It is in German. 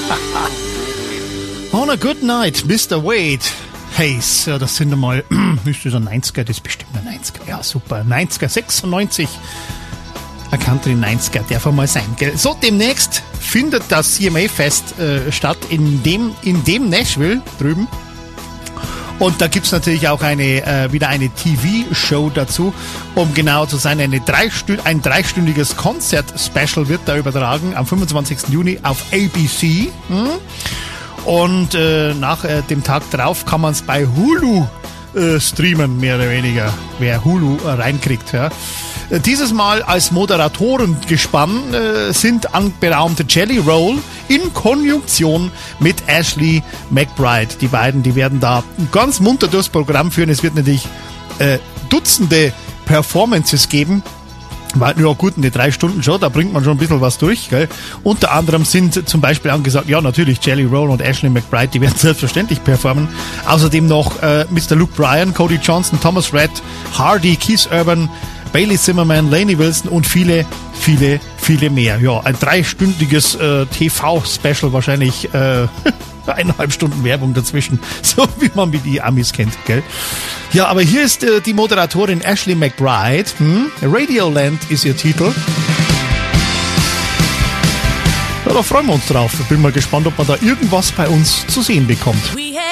On a good night, Mr. Wade. Hayes, ja, das sind einmal, müsste der 90er, das ist bestimmt der 90er, ja super, 90er, 96, ein Country 90er, darf einmal sein, gell? So, demnächst findet das CMA-Fest statt in dem Nashville drüben. Und da gibt's natürlich auch wieder eine TV-Show dazu, um genau zu sein, ein dreistündiges Konzert-Special wird da übertragen am 25. Juni auf ABC. Und nach dem Tag drauf kann man es bei Hulu streamen, mehr oder weniger, wer Hulu reinkriegt. Ja. Dieses Mal als Moderatorengespann sind anberaumte Jelly Roll in Konjunktion mit Ashley McBryde. Die beiden, die werden da ganz munter durchs Programm führen. Es wird natürlich Dutzende Performances geben. War ja gut, eine 3 Stunden Show, da bringt man schon ein bisschen was durch, gell? Unter anderem sind zum Beispiel angesagt, ja natürlich, Jelly Roll und Ashley McBryde, die werden selbstverständlich performen. Außerdem noch Mr. Luke Bryan, Cody Johnson, Thomas Rhett, Hardy, Keith Urban, Bailey Zimmerman, Lainey Wilson und viele, viele, viele mehr. Ja, ein 3-stündiges TV-Special wahrscheinlich, 1,5 Stunden Werbung dazwischen, so wie man die Amis kennt, gell? Ja, aber hier ist die Moderatorin Ashley McBryde. Radioland ist ihr Titel. Ja, da freuen wir uns drauf. Ich bin mal gespannt, ob man da irgendwas bei uns zu sehen bekommt. We